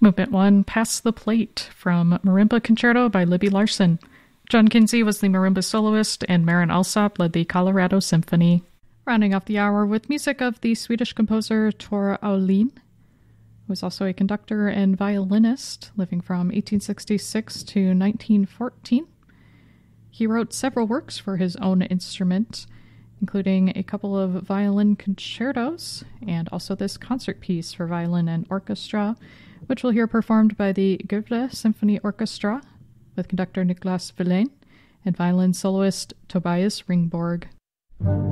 Movement 1, Pass the Plate, from Marimba Concerto by Libby Larsen. John Kinsey was the marimba soloist, and Maren Alsop led the Colorado Symphony. Rounding off the hour with music of the Swedish composer Tor Aulin, who was also a conductor and violinist, living from 1866 to 1914. He wrote several works for his own instrument, including a couple of violin concertos, and also this concert piece for violin and orchestra, which we'll hear performed by the Gövle Symphony Orchestra, with conductor Niklas Verlaine and violin soloist Tobias Ringborg.